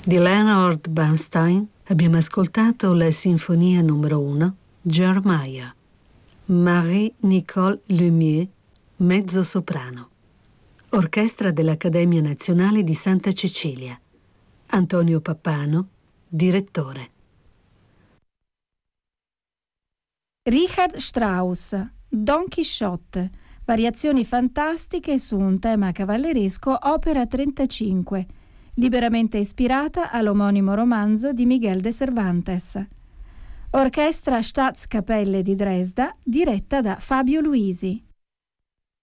Di Leonard Bernstein abbiamo ascoltato la Sinfonia numero 1, Germania. Marie-Nicole Lemieux, mezzo soprano. Orchestra dell'Accademia Nazionale di Santa Cecilia. Antonio Pappano, direttore. Richard Strauss, Don Chisciotte, variazioni fantastiche su un tema cavalleresco, opera 35, liberamente ispirata all'omonimo romanzo di Miguel de Cervantes. Orchestra Staatskapelle di Dresda, diretta da Fabio Luisi.